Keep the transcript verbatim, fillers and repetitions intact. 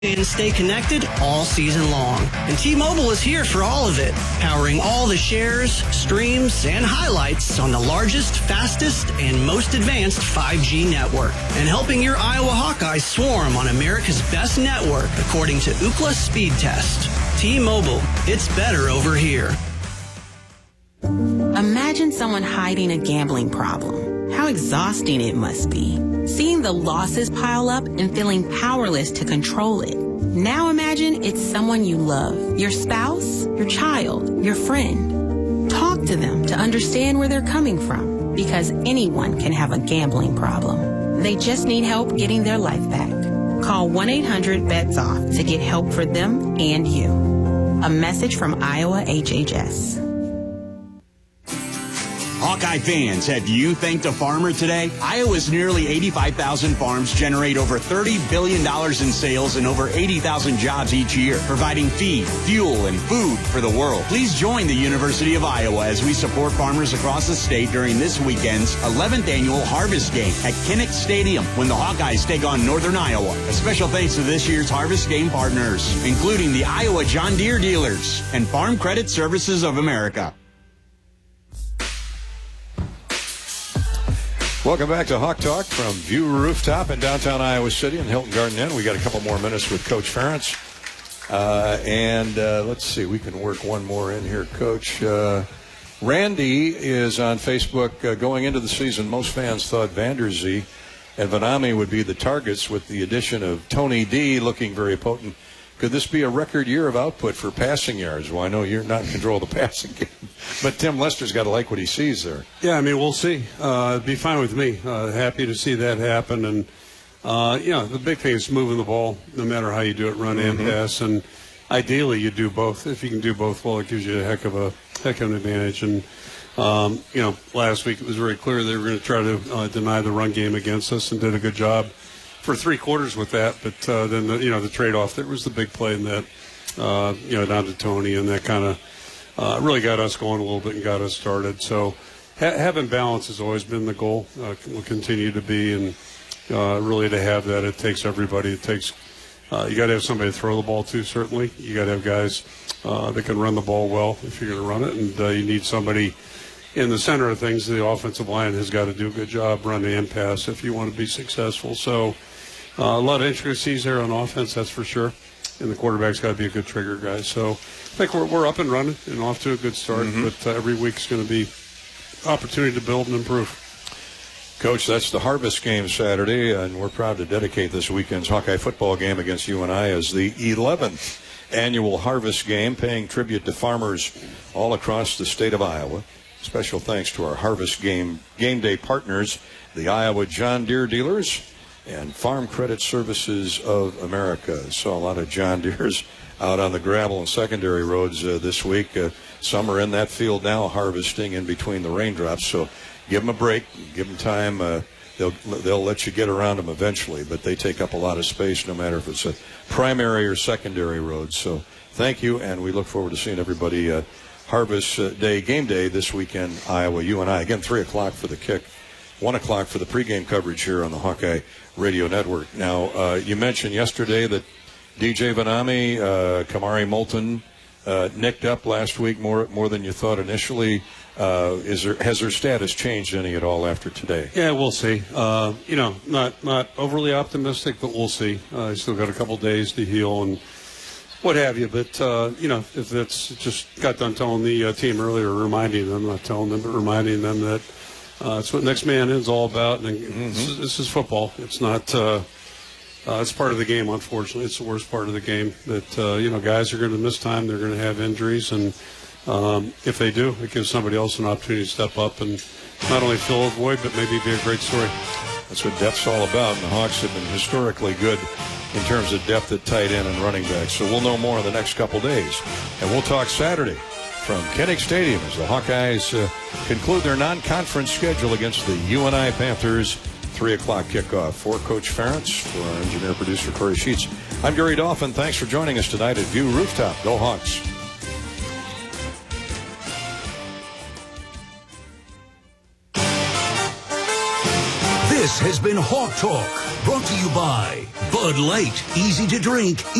And stay connected all season long. And T-Mobile is here for all of it, powering all the shares, streams, and highlights on the largest, fastest, and most advanced five G network, and helping your Iowa Hawkeyes swarm on America's best network, according to Ookla Speed Test. T-Mobile, it's better over here. Imagine someone hiding a gambling problem. How exhausting it must be. Seeing the losses pile up and feeling powerless to control it. Now imagine it's someone you love, your spouse, your child, your friend. Talk to them to understand where they're coming from, because anyone can have a gambling problem. They just need help getting their life back. Call one eight hundred bets off to get help for them and you. A message from Iowa H H S. Hawkeye fans, have you thanked a farmer today? Iowa's nearly eighty-five thousand farms generate over thirty billion dollars in sales and over eighty thousand jobs each year, providing feed, fuel, and food for the world. Please join the University of Iowa as we support farmers across the state during this weekend's eleventh annual Harvest Game at Kinnick Stadium when the Hawkeyes take on Northern Iowa. A special thanks to this year's Harvest Game partners, including the Iowa John Deere dealers and Farm Credit Services of America. Welcome back to Hawk Talk from View Rooftop in downtown Iowa City and Hilton Garden Inn. We got a couple more minutes with Coach Ferentz. Uh, and uh, let's see, we can work one more in here, Coach. Uh, Randy is on Facebook. Uh, going into the season, most fans thought Vanderzee and Vanami would be the targets with the addition of Tony D looking very potent. Could this be a record year of output for passing yards? Well, I know you're not in control of the passing game, but Tim Lester's got to like what he sees there. Yeah, I mean, we'll see. Uh, it'd be fine with me. Uh, happy to see that happen. And, uh, you know, the big thing is moving the ball, no matter how you do it, run mm-hmm. and pass. And ideally, you do both. If you can do both well, it gives you a heck of a heck of an advantage. And, um, you know, last week it was very clear they were going to try to uh, deny the run game against us and did a good job for three quarters with that, but uh, then the, you know the trade-off there was the big play in that uh, you know down to Tony, and that kind of uh, really got us going a little bit and got us started. So ha- having balance has always been the goal, uh, will continue to be, and uh, really to have that, it takes everybody. It takes uh, you got to have somebody to throw the ball to. Certainly, you got to have guys uh, that can run the ball well if you're going to run it, and uh, you need somebody in the center of things. The offensive line has got to do a good job running and pass if you want to be successful. So. Uh, a lot of intricacies there on offense, that's for sure. And the quarterback's got to be a good trigger guy. So I think we're we're up and running and off to a good start. Mm-hmm. But uh, every week's going to be opportunity to build and improve. Coach, that's the Harvest Game Saturday, and we're proud to dedicate this weekend's Hawkeye football game against U N I as the eleventh annual Harvest Game, paying tribute to farmers all across the state of Iowa. Special thanks to our Harvest Game game day partners, the Iowa John Deere dealers, and Farm Credit Services of America. Saw a lot of John Deere's out on the gravel and secondary roads uh, this week. Uh, some are in that field now harvesting in between the raindrops, so give them a break, give them time. Uh, they'll they'll let you get around them eventually, but they take up a lot of space no matter if it's a primary or secondary road. So thank you, and we look forward to seeing everybody uh, Harvest uh, Day, game day this weekend, Iowa, U N I. Again, three o'clock for the kick, one o'clock for the pregame coverage here on the Hawkeye Radio Network. Now, uh, you mentioned yesterday that D J Vanami, uh, Kamari Moulton uh, nicked up last week more more than you thought initially. Uh, is there has their status changed any at all after today? Yeah, we'll see. Uh, you know, not not overly optimistic, but we'll see. Uh, he's still got a couple days to heal and what have you. But uh, you know, if that's just got done telling the uh, team earlier, reminding them, not telling them, but reminding them that. Uh, it's what next man is all about, and mm-hmm. this, is, this is football. It's not. Uh, uh, it's part of the game. Unfortunately, it's the worst part of the game. That uh, you know, guys are going to miss time. They're going to have injuries, and um, if they do, it gives somebody else an opportunity to step up and not only fill a void, but maybe be a great story. That's what depth's all about, and the Hawks have been historically good in terms of depth at tight end and running back. So we'll know more in the next couple days, and we'll talk Saturday from Kinnick Stadium as the Hawkeyes uh, conclude their non-conference schedule against the U N I Panthers. three o'clock kickoff. For Coach Ferentz, for our engineer-producer Corey Sheets, I'm Gary Dolphin. Thanks for joining us tonight at View Rooftop. Go Hawks. This has been Hawk Talk Brought to you by Bud Light. Easy to drink.